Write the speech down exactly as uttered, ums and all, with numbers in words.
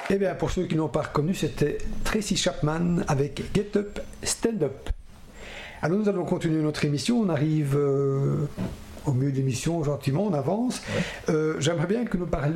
Eh bien, pour ceux qui n'ont pas reconnu, c'était Tracy Chapman avec Get Up, Stand Up. Alors nous allons continuer notre émission, on arrive euh, au milieu de l'émission, gentiment, on avance. Ouais. Euh, j'aimerais bien que nous parlions